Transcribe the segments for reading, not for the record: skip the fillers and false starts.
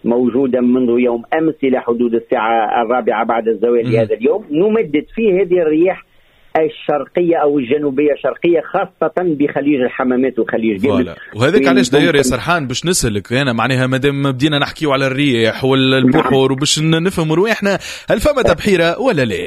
موجودة منذ يوم أمس إلى حدود الساعة 4 بعد الزوال هذا اليوم. نمدد فيه هذه الرياح الشرقية أو الجنوبية شرقية، خاصة بخليج الحمامات وخليج جبل. وهذاك علاش داير يا سرحان باش نسألك أنا، معناها مادام بدينا نحكيو على الرياح والبحور وباش نفهم رواحنا، هل فما تبحيرة ولا لا؟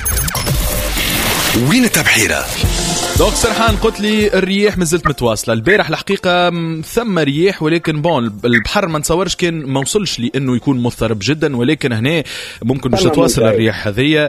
وين التبحيرة؟ دوك سرحان قلت لي الرياح مازلت متواصلة. البارح الحقيقة ثم رياح، ولكن البحر ما نتصورش كان ما وصلش لأنه يكون مضطرب جدا، ولكن هنا ممكن باش تتواصل الرياح هذية.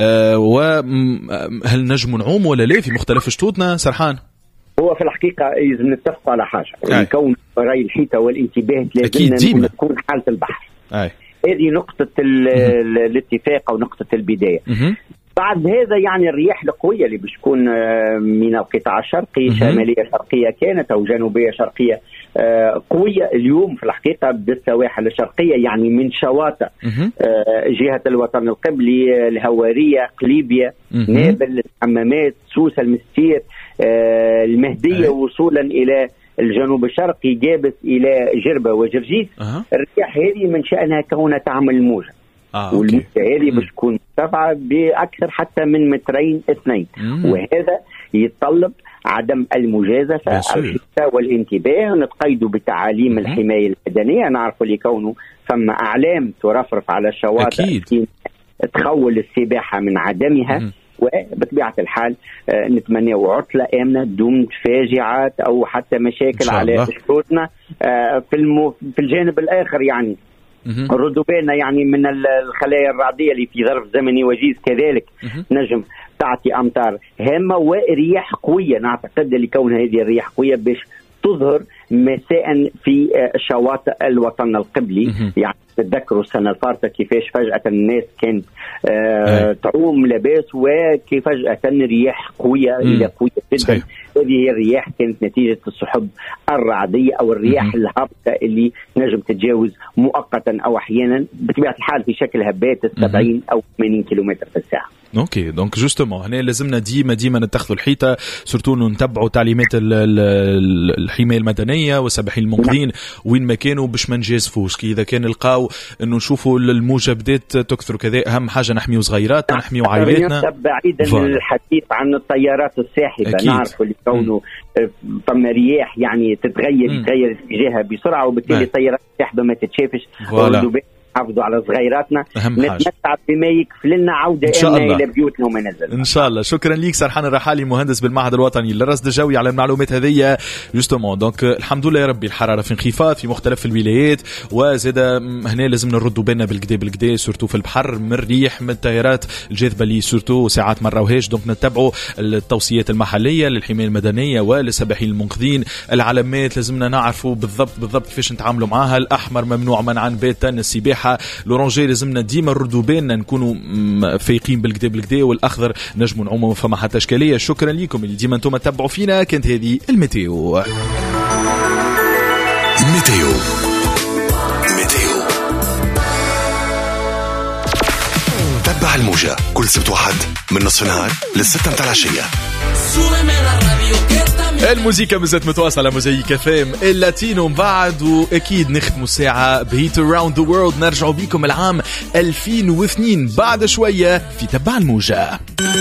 وهل نجم نعوم ولا لا في مختلف شطوطنا سرحان؟ هو في الحقيقة لازم نتفق على حاجة، كون رأي الحيطة والانتباه لازم تكون حالة البحر. هذه نقطة الاتفاق أو نقطة البداية. بعد هذا يعني الرياح القوية اللي بتكون من القطاع الشرقي، شمالية شرقية كانت أو جنوبية شرقية قوية اليوم في الحقيقة بالسواحل الشرقية، يعني من شواطئ جهة الوطن القبلي، الهوارية، قليبية، نابل، الحمامات، سوسة، المستير، المهدية، وصولا إلى الجنوب الشرقي جابس إلى جربة وجرجيس. الرياح هذه من شأنها كونها تعمل موجة، والموجة هذه باش تكون مرتفعة بأكثر حتى من 2 متر، وهذا يتطلب عدم المجازفة والانتباه. نتقيدوا بتعاليم الحماية المدنية، نعرف لكونه ثم أعلام ترفرف على الشواطئ تخول السباحة من عدمها. وبطبيعة الحال نتمنى عطلة آمنة دون فاجعات أو حتى مشاكل على شروطنا. في الجانب الآخر يعني ردوا بالنا يعني من الخلايا الرعدية اللي في ظرف زمني وجيز كذلك نجم تعطي أمطار هامة ورياح قوية. نعتقد لكون هذه الرياح قوية باش تظهر مساء في شواطئ الوطن القبلي. يعني تذكروا السنة الفارطة كيفاش فجأة الناس كانت تعوم لباس وكيف فجأة رياح قوية إلى قوية جدا. هذه الرياح كانت نتيجة السحب الرعدية أو الرياح الهابطة اللي نجم تتجاوز مؤقتا أو أحيانا بطبيعة الحال في شكل هبات 70 أو 80 كيلومتر في الساعة. اوكي دونك جوستومون هنا لازمنا ديما نتخذوا الحيطه، سورتو نتبعوا تعليمات الحمايه المدنيه والسباحين المنقذين وين ما كانوا باش ما نجازفوش. كي اذا كان لقاو انه نشوفوا الموجه بدات تكثر كذا، اهم حاجه نحميو صغيراتنا نحميو عائلاتنا. بعيدا من الحديث عن الطيارات الساحبه، نعرف اللي كونه ثم رياح يعني تتغير اتجاهها بسرعه، وبالتالي الطيارات الساحبه ما تتشافش. حافظوا على صغيراتنا، نتمتع بما يكفي لنا عودة إلى بيوتنا وما نزل إن شاء الله. شكرا ليك سرحان الرحالي، مهندس بالمعهد الوطني للرصد الجوي، على المعلومات هذه. جوستومون دونك الحمد لله يا ربي الحرارة في انخفاض في مختلف الولايات، وزاد هنا لازم نردوا بالنا بالكدا سورتو في البحر من الريح من التيارات الجاذبة لي سورتو ساعات مرة وهاش. دونك نتبعوا التوصيات المحلية للحماية المدنية وللسباحين المنقذين. العلامات لازمنا نعرفوا بالضبط كيفاش نتعاملوا معها. الأحمر ممنوع منعا باتا السباحة، لورانجي لازمنا ديما نردوا بالنا نكونوا فايقين بالكدا، والاخضر نجموا نعوموا ما فما حتى اشكاليه. شكرا لكم اللي ديما انتم تتبعوا فينا. كانت هذه الميتيو. تبع الموجة كل سبت واحد من نصف النهار للستة متاع العشية. الموسيقى مازالت متواصلة، موزايك فام اللاتينو بعد، واكيد نختموا الساعة بهيت اراوند ذا وورلد. نرجعوا بكم العام 2002 بعد شوية في تبع الموجة.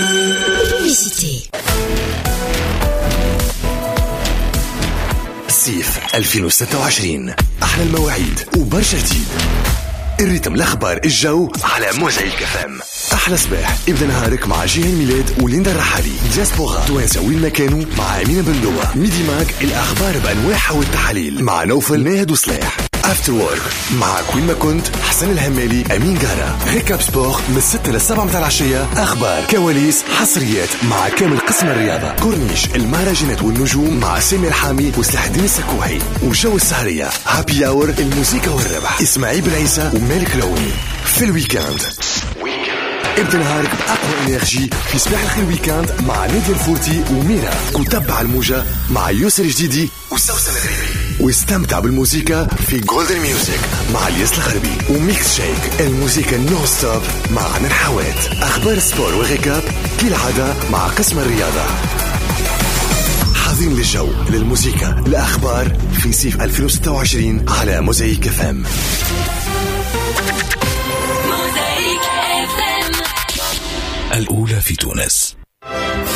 صيف 2026 أحلى المواعيد وبرشا جديد. الريتم، الأخبار، الجو على موزايك فام. أحلى صباح ابدأ نهارك مع جيهان ميلاد وليندا الرحالي. دياسبورا توانسة وين ما كانوا مع أمينة بندوة. ميدي ماك الأخبار بأنواعها والتحاليل مع نوفل ناهد وصلاح. افتر وورك مع كوين ما كنت حسن الهمالي أمين جارة. ريكاب سبور من 6 ل 7 متاع العشية. أخبار، كواليس، حصريات مع كامل قسم الرياضة. كورنيش، المهرجانات والنجوم مع سامي الحامي وسلاح الدين السكوحي. وجو السهرية هابي اور، الموسيقى والربح إسماعيل بالعيسى ومالك لوني. في الويكاند ابدأ نهارك بأقوى إنرجي في صباح الخير ويكاند مع نادية الفوتي وميرا. وتبع الموجة مع يوسر جديدي وسوسن الغريبي، واستمتع بالموسيقى في جولدن ميوزك مع الياس الخربي وميكس شيك. الموسيقى نو ستوب مع عن الحوات. أخبار السبور وغيكاب كالعادة مع قسم الرياضة. حاضرين للجو، للموسيقى، الأخبار في صيف 2026 على موزايك فام. الأولى في تونس.